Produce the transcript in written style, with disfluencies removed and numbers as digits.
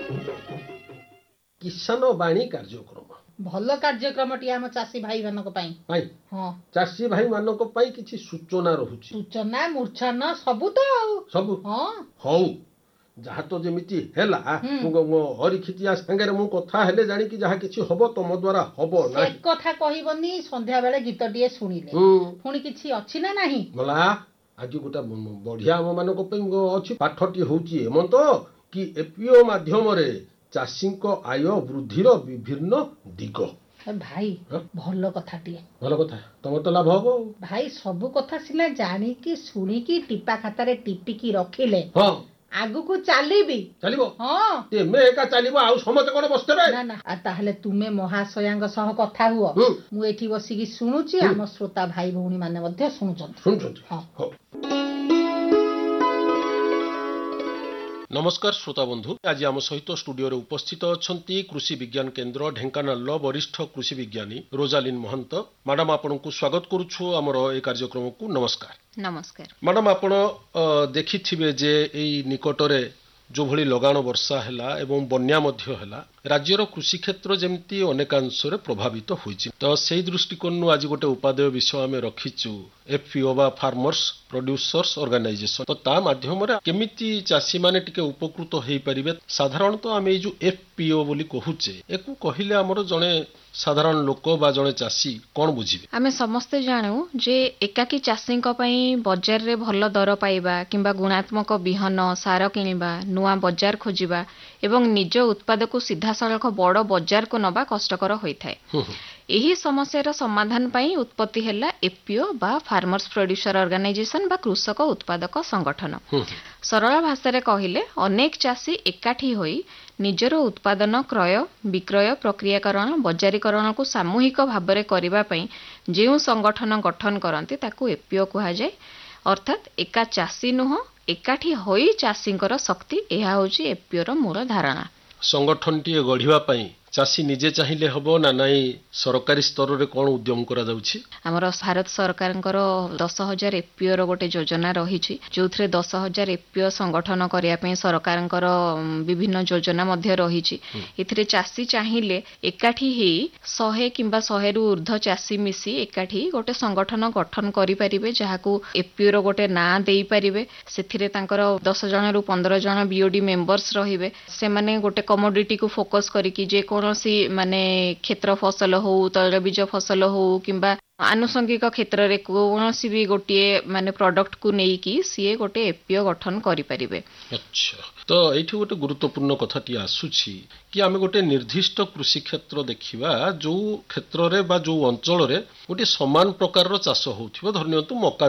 किसान वाणी कार्यक्रम ଭଲ କାର୍ଯ୍ୟକ୍ରମଟିଏ ଆମ ଚାଷୀ ଭାଇମାନଙ୍କ ପାଇଁ। ହଁ, ଚାଷୀ ଭାଇମାନଙ୍କ ପାଇଁ କିଛି ସୂଚନା ରହୁଛି। ସୂଚନା ମୂର୍ଚ୍ଛନା ସବୁ ତ ଆଉ ସବୁ ହଁ ହଉ, ଯାହା ତ ଯେମିତି ହେଲା। ହରିଖିତିଆ ସାଙ୍ଗରେ ମୁଁ କଥା ହେଲେ ଜାଣିକି ଯାହା କିଛି ହବ ତମ ଦ୍ୱାରା ହବ ସେ ନାହିଁ। କଥା କହିବନି। ସନ୍ଧ୍ୟା ବେଳେ ଗୀତଟିଏ ଶୁଣିଲେ ପୁଣି କିଛି ଅଛି ନା ନାହିଁ? ଗଲା ଆଜି ଗୋଟେ ବଢିଆ ଆମ ମାନଙ୍କ ପାଇଁ ଅଛି। ପାଠଟି ହଉଛି ଏମନ୍ତ କି ଏପିଓ ମାଧ୍ୟମରେ ଚାଷୀଙ୍କ ଆୟ ବୃଦ୍ଧିର ବିଭିନ୍ନ ଦିଗ। ଭାଇ ଭଲ କଥାଟିଏ। ଭଲ କଥା, ତମର ତ ଲାଭ ହବ। ଭାଇ ସବୁ କଥା ସିନା ଜାଣିକି ଶୁଣିକି ଟିପା ଖାତାରେ ଟିପିକି ରଖିଲେ ଆଗକୁ ଚାଲିବ। ହଁ, ତେମେ ଏକା ଚାଲିବ, ଆଉ ସମସ୍ତେ କଣ ବସିଥିବେ? ନା ନା, ତାହେଲେ ତୁମେ ମହାଶୟାଙ୍କ ସହ କଥା ହୁଅ। ମୁଁ ଏଠି ବସିକି ଶୁଣୁଛି, ଆମ ଶ୍ରୋତା ଭାଇ ଭଉଣୀ ମାନେ ମଧ୍ୟ ଶୁଣୁଛନ୍ତି। ହଉ। ନମସ୍କାର ଶ୍ରୋତା ବନ୍ଧୁ, ଆଜି ଆମ ସହିତ ଷ୍ଟୁଡିଓରେ ଉପସ୍ଥିତ ଅଛନ୍ତି କୃଷି ବିଜ୍ଞାନ କେନ୍ଦ୍ର ଢେଙ୍କାନାଳର ବରିଷ୍ଠ କୃଷି ବିଜ୍ଞାନୀ ରୋଜାଲିନ ମହନ୍ତ। ମ୍ୟାଡାମ, ଆପଣଙ୍କୁ ସ୍ୱାଗତ କରୁଛୁ ଆମର এই କାର୍ଯ୍ୟକ୍ରମକୁ। ନମସ୍କାର। ନମସ୍କାର ମ୍ୟାଡାମ, ଆପଣ ଦେଖିଥିବେ ଯେ ଏଇ ନିକଟରେ ଯେଉଁଭଳି ଲଗାଣ ବର୍ଷା ହେଲା ଏବଂ ବନ୍ୟା ମଧ୍ୟ ହେଲା, ରାଜ୍ୟର କୃଷି କ୍ଷେତ୍ର ଯେମିତି ଅନେକାଂଶରେ ପ୍ରଭାବିତ ହୋଇଛି। ତ ସେଇ ଦୃଷ୍ଟିକୋଣରୁ ଆଜି ଗୋଟେ ଉପାଦେୟ ବିଷୟ ଆମେ ରଖିଛୁ, ଏଫପିଓ ବା ଫାର୍ମର୍ସ ପ୍ରଡ୍ୟୁସର୍ସ ଅର୍ଗାନାଇଜେସନ। ତ ତା ମାଧ୍ୟମରେ କେମିତି ଚାଷୀମାନେ ଟିକେ ଉପକୃତ ହେଇପାରିବେ। ସାଧାରଣତଃ ଆମେ ଏଇ ଯୋଉ ଏଫପିଓ ବୋଲି କହୁଛେ, ଏକୁ କହିଲେ ଆମର ଜଣେ ସାଧାରଣ ଲୋକ ବା ଜଣେ ଚାଷୀ କଣ ବୁଝିବେ? ଆମେ ସମସ୍ତେ ଜାଣୁ ଯେ ଏକାକୀ ଚାଷୀଙ୍କ ପାଇଁ ବଜାରରେ ଭଲ ଦର ପାଇବା କିମ୍ବା ଗୁଣାତ୍ମକ ବିହନ ସାର କିଣିବା, ନୂଆ ବଜାର ଖୋଜିବା ଏବଂ ନିଜ ଉତ୍ପାଦକୁ ସିଧାସଳଖ ବଡ଼ ବଜାରକୁ ନେବା କଷ୍ଟକର ହୋଇଥାଏ। ଏହି ସମସ୍ୟାର ସମାଧାନ ପାଇଁ ଉତ୍ପତ୍ତି ହେଲା ଏଫପିଓ ବା ଫାର୍ମର୍ସ ପ୍ରଡ୍ୟୁସର ଅର୍ଗାନାଇଜେସନ ବା କୃଷକ ଉତ୍ପାଦକ ସଂଗଠନ। ସରଳ ଭାଷାରେ କହିଲେ ଅନେକ ଚାଷୀ ଏକାଠି ହୋଇ ନିଜର ଉତ୍ପାଦନ କ୍ରୟ ବିକ୍ରୟ ପ୍ରକ୍ରିୟାକରଣ ବଜାରୀକରଣକୁ ସାମୂହିକ ଭାବରେ କରିବା ପାଇଁ ଯେଉଁ ସଂଗଠନ ଗଠନ କରନ୍ତି ତାକୁ ଏଫପିଓ କୁହାଯାଏ। ଅର୍ଥାତ୍ ଏକା ଚାଷୀ ନୁହଁ, ଏକାଠି ହୋଇ ଚାଷୀଙ୍କର ଶକ୍ତି, ଏହା ହେଉଛି ଏଫପିଓର ମୂଳ ଧାରଣା। ସଂଗଠନଟିଏ ଗଢ଼ିବା ପାଇଁ ଚାଷୀ ନିଜେ ଚାହିଁଲେ ହବ ନା ନାଇଁ, ସରକାରୀ ସ୍ତରରେ କଣ ଉଦ୍ୟମ କରାଯାଉଛି? ଆମର ଭାରତ ସରକାରଙ୍କର 10,000 ଏଫପିଓର ଗୋଟେ ଯୋଜନା ରହିଛି, ଯୋଉଥିରେ 10,000 ଏଫପିଓ ସଂଗଠନ କରିବା ପାଇଁ ସରକାରଙ୍କର ବିଭିନ୍ନ ଯୋଜନା ମଧ୍ୟ ରହିଛି। ଏଥିରେ ଚାଷୀ ଚାହିଁଲେ ଏକାଠି ହେଇ 100 କିମ୍ବା 100ରୁ ଉର୍ଦ୍ଧ୍ୱ ଚାଷୀ ମିଶି ଏକାଠି ଗୋଟେ ସଂଗଠନ ଗଠନ କରିପାରିବେ, ଯାହାକୁ ଏଫପିଓର ଗୋଟେ ନାଁ ଦେଇପାରିବେ। ସେଥିରେ ତାଙ୍କର 10 ଜଣରୁ 15 ଜଣ ବିଓଡି ମେମ୍ବର୍ସ ରହିବେ। ସେମାନେ ଗୋଟେ କମୋଡିଟିକୁ ଫୋକସ କରିକି ଯେକୌଣସି ମାନେ କ୍ଷେତ୍ର ଫସଲ ହଉ, ତୈଳବୀଜ ଫସଲ ହଉ କିମ୍ବା ଆନୁଷଙ୍ଗିକ କ୍ଷେତ୍ରରେ କୌଣସି ବି ଗୋଟିଏ ମାନେ ପ୍ରଡକ୍ଟକୁ ନେଇକି ସିଏ ଗୋଟେ ଏଫପିଓ ଗଠନ କରିପାରିବେ। ଆଚ୍ଛା, ତ ଏଇଠି ଗୋଟେ ଗୁରୁତ୍ୱପୂର୍ଣ୍ଣ କଥାଟି ଆସୁଛି କି ଆମେ ଗୋଟେ ନିର୍ଦ୍ଦିଷ୍ଟ କୃଷି କ୍ଷେତ୍ର ଦେଖିବା, ଯୋଉ କ୍ଷେତ୍ରରେ ବା ଯୋଉ ଅଞ୍ଚଳରେ ଗୋଟେ ସମାନ ପ୍ରକାରର ଚାଷ ହଉଥିବ। ଧରି ନିଅନ୍ତୁ ମକା